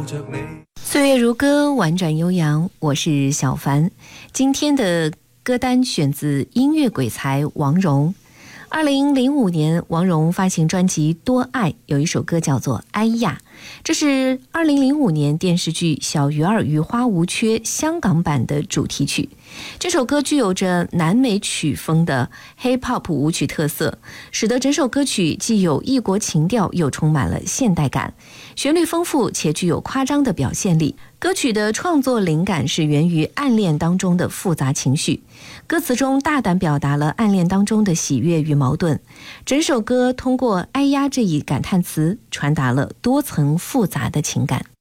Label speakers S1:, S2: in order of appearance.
S1: 岁月如歌，婉转悠扬，我是小凡。今天的歌单选自音乐鬼才王蓉。2005年，王蓉发行专辑《多爱》，有一首歌叫做《哎呀》，这是2005年电视剧《小鱼儿与花无缺》香港版的主题曲。这首歌具有着南美曲风的 Hip-Hop 舞曲特色，使得整首歌曲既有异国情调，又充满了现代感，旋律丰富且具有夸张的表现力。歌曲的创作灵感是源于暗恋当中的复杂情绪，歌词中大胆表达了暗恋当中的喜悦与矛盾。整首歌通过哎呀这一感叹词，传达了多层复杂的情感。